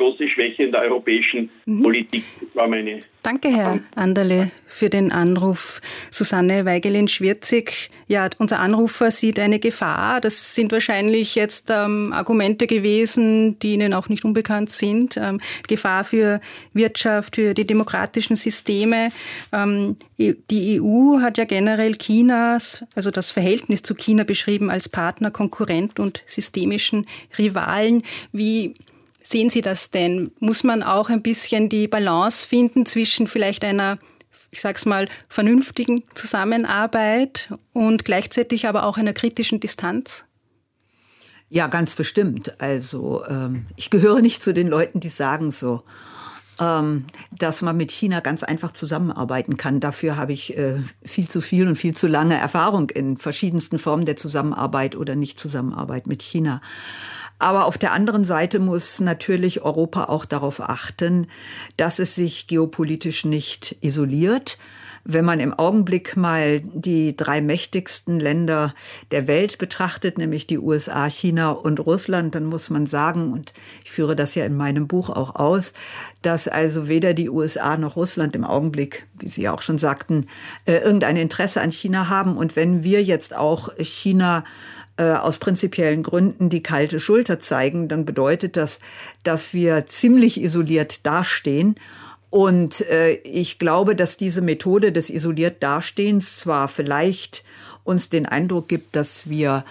große Schwäche in der europäischen Politik. Das war meine. Danke, Herr Anderle, für den Anruf. Susanne Weigelin-Schwierzig, ja, unser Anrufer sieht eine Gefahr. Das sind wahrscheinlich jetzt Argumente gewesen, die Ihnen auch nicht unbekannt sind. Gefahr für Wirtschaft, für die demokratischen Systeme. Die EU hat ja generell Chinas, also das Verhältnis zu China beschrieben als Partner, Konkurrent und systemischen Rivalen. Wie sehen Sie das denn? Muss man auch ein bisschen die Balance finden zwischen vielleicht einer, ich sag's mal, vernünftigen Zusammenarbeit und gleichzeitig aber auch einer kritischen Distanz? Ja, ganz bestimmt. Also ich gehöre nicht zu den Leuten, die sagen so, dass man mit China ganz einfach zusammenarbeiten kann. Dafür habe ich viel zu viel und viel zu lange Erfahrung in verschiedensten Formen der Zusammenarbeit oder Nicht-Zusammenarbeit mit China. Aber auf der anderen Seite muss natürlich Europa auch darauf achten, dass es sich geopolitisch nicht isoliert. Wenn man im Augenblick mal die 3 mächtigsten Länder der Welt betrachtet, nämlich die USA, China und Russland, dann muss man sagen, und ich führe das ja in meinem Buch auch aus, dass also weder die USA noch Russland im Augenblick, wie Sie auch schon sagten, irgendein Interesse an China haben. Und wenn wir jetzt auch China aus prinzipiellen Gründen die kalte Schulter zeigen, dann bedeutet das, dass wir ziemlich isoliert dastehen. Und ich glaube, dass diese Methode des isoliert Dastehens zwar vielleicht uns den Eindruck gibt, dass wir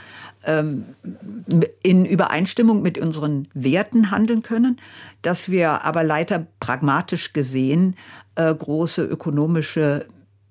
in Übereinstimmung mit unseren Werten handeln können, dass wir aber leider pragmatisch gesehen große ökonomische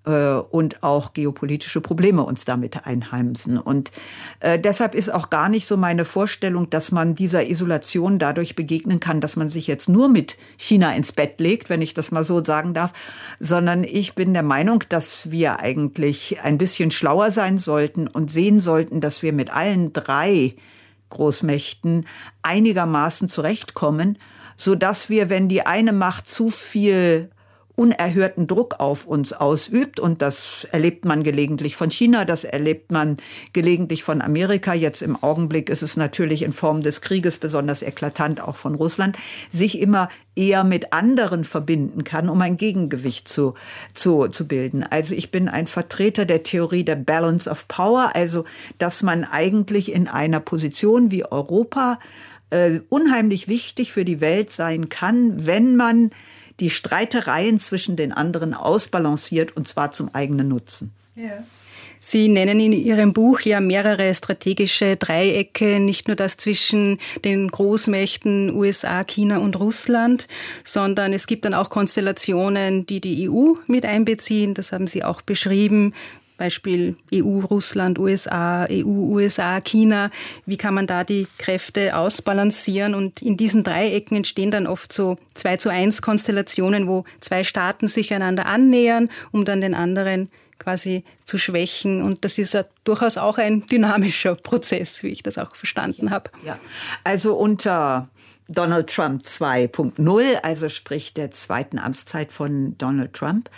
und auch geopolitische Probleme uns damit einheimsen. Und deshalb ist auch gar nicht so meine Vorstellung, dass man dieser Isolation dadurch begegnen kann, dass man sich jetzt nur mit China ins Bett legt, wenn ich das mal so sagen darf, sondern ich bin der Meinung, dass wir eigentlich ein bisschen schlauer sein sollten und sehen sollten, dass wir mit allen 3 Großmächten einigermaßen zurechtkommen, sodass wir, wenn die eine Macht zu viel unerhörten Druck auf uns ausübt. Und das erlebt man gelegentlich von China, das erlebt man gelegentlich von Amerika. Jetzt im Augenblick ist es natürlich in Form des Krieges besonders eklatant, auch von Russland, sich immer eher mit anderen verbinden kann, um ein Gegengewicht zu bilden. Also ich bin ein Vertreter der Theorie der Balance of Power, also dass man eigentlich in einer Position wie Europa unheimlich wichtig für die Welt sein kann, wenn man die Streitereien zwischen den anderen ausbalanciert, und zwar zum eigenen Nutzen. Ja. Sie nennen in Ihrem Buch ja mehrere strategische Dreiecke, nicht nur das zwischen den Großmächten USA, China und Russland, sondern es gibt dann auch Konstellationen, die die EU mit einbeziehen. Das haben Sie auch beschrieben. Beispiel EU, Russland, USA, EU, USA, China. Wie kann man da die Kräfte ausbalancieren? Und in diesen Dreiecken entstehen dann oft so 2:1 Konstellationen, wo 2 Staaten sich einander annähern, um dann den anderen quasi zu schwächen. Und das ist ja durchaus auch ein dynamischer Prozess, wie ich das auch verstanden habe. Ja, also unter Donald Trump 2.0, also sprich der 2. Amtszeit von Donald Trump,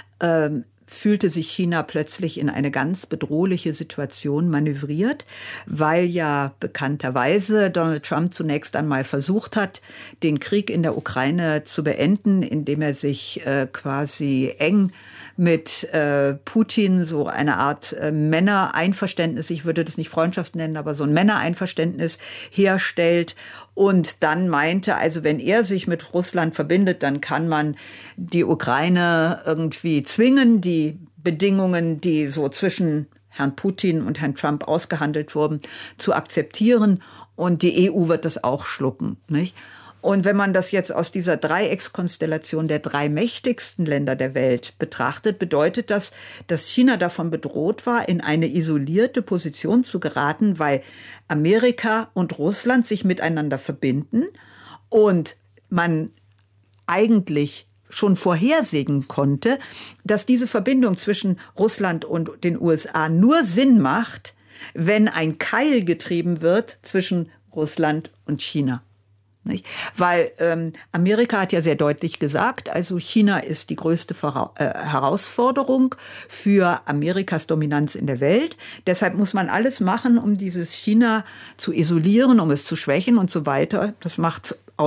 fühlte sich China plötzlich in eine ganz bedrohliche Situation manövriert, weil ja bekannterweise Donald Trump zunächst einmal versucht hat, den Krieg in der Ukraine zu beenden, indem er sich quasi eng mit Putin so eine Art Männereinverständnis, ich würde das nicht Freundschaft nennen, aber so ein Männereinverständnis herstellt und dann meinte, also wenn er sich mit Russland verbindet, dann kann man die Ukraine irgendwie zwingen, die Bedingungen, die so zwischen Herrn Putin und Herrn Trump ausgehandelt wurden, zu akzeptieren, und die EU wird das auch schlucken, nicht? Und wenn man das jetzt aus dieser Dreieckskonstellation der 3 mächtigsten Länder der Welt betrachtet, bedeutet das, dass China davon bedroht war, in eine isolierte Position zu geraten, weil Amerika und Russland sich miteinander verbinden und man eigentlich schon vorhersehen konnte, dass diese Verbindung zwischen Russland und den USA nur Sinn macht, wenn ein Keil getrieben wird zwischen Russland und China. Nicht? Weil Amerika hat ja sehr deutlich gesagt, also China ist die größte Herausforderung für Amerikas Dominanz in der Welt. Deshalb muss man alles machen, um dieses China zu isolieren, um es zu schwächen und so weiter. Das macht aus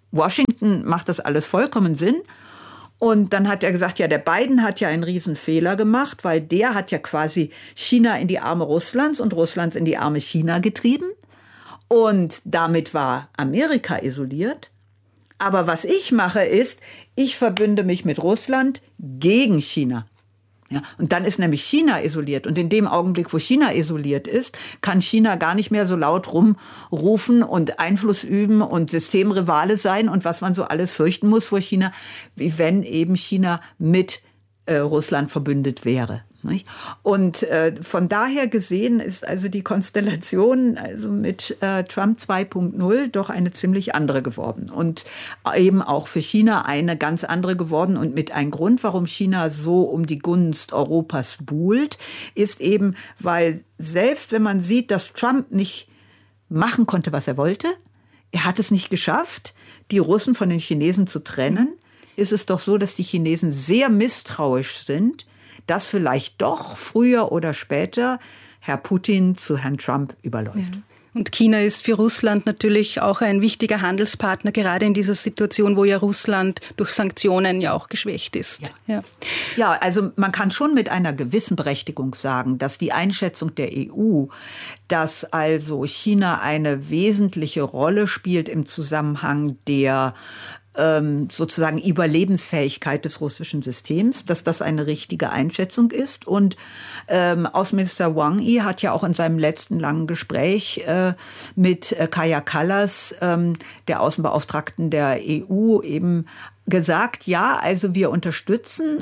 Washington macht das alles vollkommen Sinn. Und dann hat er gesagt, ja, der Biden hat ja einen riesen Fehler gemacht, weil der hat ja quasi China in die Arme Russlands und Russlands in die Arme China getrieben. Und damit war Amerika isoliert. Aber was ich mache ist, ich verbünde mich mit Russland gegen China. Ja, und dann ist nämlich China isoliert. Und in dem Augenblick, wo China isoliert ist, kann China gar nicht mehr so laut rumrufen und Einfluss üben und Systemrivale sein und was man so alles fürchten muss vor China, wie wenn eben China mit Russland verbündet wäre. Nicht? Und von daher gesehen ist also die Konstellation also mit Trump 2.0 doch eine ziemlich andere geworden und eben auch für China eine ganz andere geworden. Und mit ein Grund, warum China so um die Gunst Europas buhlt, ist eben, weil selbst wenn man sieht, dass Trump nicht machen konnte, was er wollte, er hat es nicht geschafft, die Russen von den Chinesen zu trennen, ist es doch so, dass die Chinesen sehr misstrauisch sind, dass vielleicht doch früher oder später Herr Putin zu Herrn Trump überläuft. Ja. Und China ist für Russland natürlich auch ein wichtiger Handelspartner, gerade in dieser Situation, wo ja Russland durch Sanktionen ja auch geschwächt ist. Ja, also man kann schon mit einer gewissen Berechtigung sagen, dass die Einschätzung der EU, dass also China eine wesentliche Rolle spielt im Zusammenhang der sozusagen Überlebensfähigkeit des russischen Systems, dass das eine richtige Einschätzung ist. Und Außenminister Wang Yi hat ja auch in seinem letzten langen Gespräch mit Kaja Kallas, der Außenbeauftragten der EU, eben gesagt, ja, also wir unterstützen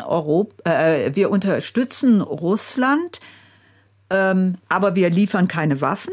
Russland, aber wir liefern keine Waffen.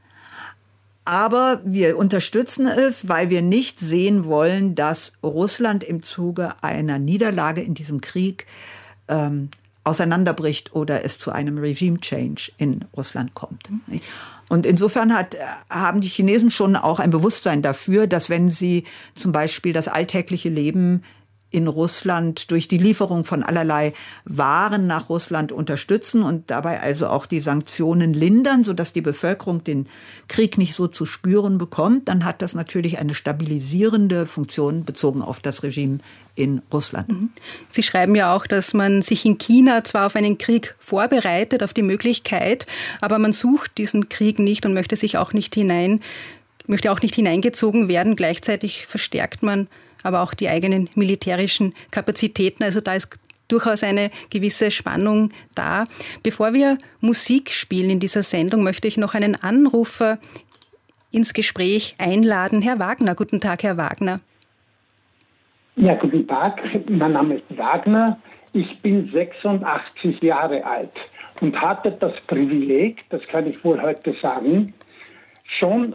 Aber wir unterstützen es, weil wir nicht sehen wollen, dass Russland im Zuge einer Niederlage in diesem Krieg auseinanderbricht oder es zu einem Regime-Change in Russland kommt. Und insofern haben die Chinesen schon auch ein Bewusstsein dafür, dass wenn sie zum Beispiel das alltägliche Leben in Russland durch die Lieferung von allerlei Waren nach Russland unterstützen und dabei also auch die Sanktionen lindern, sodass die Bevölkerung den Krieg nicht so zu spüren bekommt, dann hat das natürlich eine stabilisierende Funktion bezogen auf das Regime in Russland. Sie schreiben ja auch, dass man sich in China zwar auf einen Krieg vorbereitet, auf die Möglichkeit, aber man sucht diesen Krieg nicht und möchte auch nicht hineingezogen werden. Gleichzeitig verstärkt man aber auch die eigenen militärischen Kapazitäten. Also da ist durchaus eine gewisse Spannung da. Bevor wir Musik spielen in dieser Sendung, möchte ich noch einen Anrufer ins Gespräch einladen. Herr Wagner, guten Tag, Herr Wagner. Ja, guten Tag. Mein Name ist Wagner. Ich bin 86 Jahre alt und hatte das Privileg, das kann ich wohl heute sagen, schon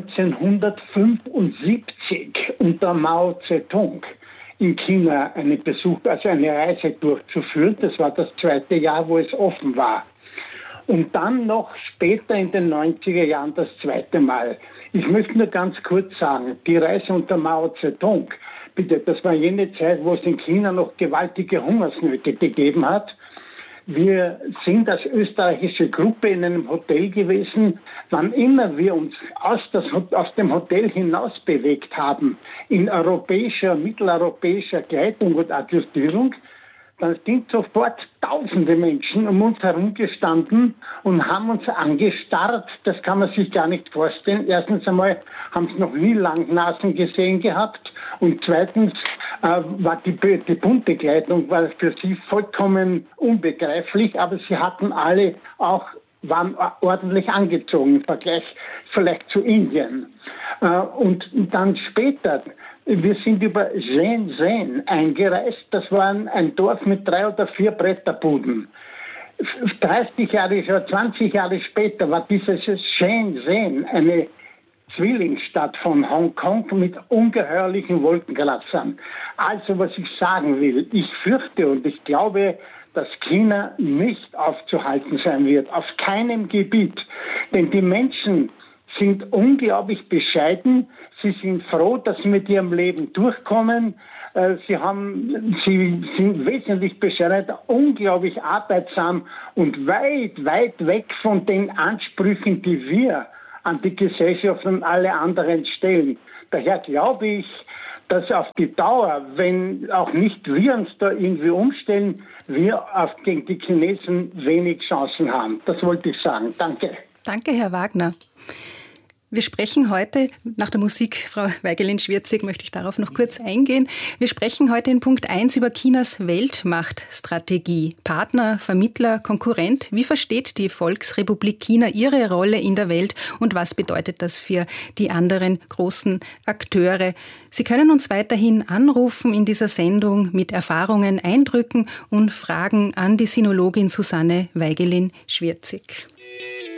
1975 unter Mao Zedong in China eine Reise durchzuführen. Das war das zweite Jahr, wo es offen war. Und dann noch später in den 90er Jahren das zweite Mal. Ich möchte nur ganz kurz sagen, die Reise unter Mao Zedong, bitte, das war jene Zeit, wo es in China noch gewaltige Hungersnöte gegeben hat. Wir sind als österreichische Gruppe in einem Hotel gewesen. Wann immer wir uns aus dem Hotel hinaus bewegt haben, in mitteleuropäischer Kleidung und Adjustierung, dann sind sofort tausende Menschen um uns herum gestanden und haben uns angestarrt. Das kann man sich gar nicht vorstellen. Erstens einmal haben sie noch nie Langnasen gesehen gehabt und zweitens war die bunte Kleidung war für sie vollkommen unbegreiflich, aber sie hatten alle waren ordentlich angezogen im Vergleich vielleicht zu Indien. Und dann später, wir sind über Shenzhen eingereist. Das war ein Dorf mit 3 oder 4 Bretterbuden. 30 Jahre, 20 Jahre später war dieses Shenzhen eine Zwillingsstadt von Hongkong mit ungeheuerlichen Wolkenkratzern. Also was ich sagen will, ich fürchte und ich glaube, dass China nicht aufzuhalten sein wird, auf keinem Gebiet. Denn die Menschen sind unglaublich bescheiden, sie sind froh, dass sie mit ihrem Leben durchkommen. Sie sind wesentlich bescheidener, unglaublich arbeitsam und weit, weit weg von den Ansprüchen, die wir an die Gesellschaft und alle anderen stellen. Daher glaube ich, dass auf die Dauer, wenn auch nicht wir uns da irgendwie umstellen, wir gegen die Chinesen wenig Chancen haben. Das wollte ich sagen. Danke. Danke, Herr Wagner. Wir sprechen heute, nach der Musik, Frau Weigelin-Schwierzig, möchte ich darauf noch kurz eingehen. Wir sprechen heute in Punkt 1 über Chinas Weltmachtstrategie. Partner, Vermittler, Konkurrent. Wie versteht die Volksrepublik China ihre Rolle in der Welt und was bedeutet das für die anderen großen Akteure? Sie können uns weiterhin anrufen in dieser Sendung mit Erfahrungen, Eindrücken und Fragen an die Sinologin Susanne Weigelin-Schwierzig.